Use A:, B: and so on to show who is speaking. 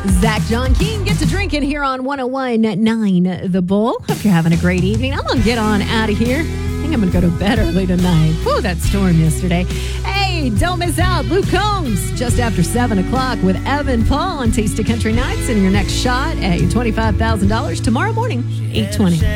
A: Zach John King get to drinking here on 101.9 The Bull. Hope you're having a great evening. I'm going to get on out of here. I think I'm going to go to bed early tonight. Whew, that storm yesterday. Hey, don't miss out. Luke Combs just after 7 o'clock with Evan Paul on Tasty Country Nights and your next shot at your $25,000 tomorrow morning, 8:20.